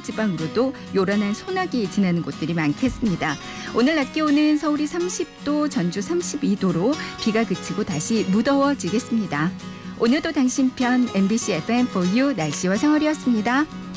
남부지방으로도 요란한 소나기 지나는 곳들이 많겠습니다. 오늘 낮 기온은 서울이 30도, 전주 32도로 비가 그치고 다시 무더워지겠습니다. 오늘도 당신 편 MBC FM4U 날씨와 생활이었습니다.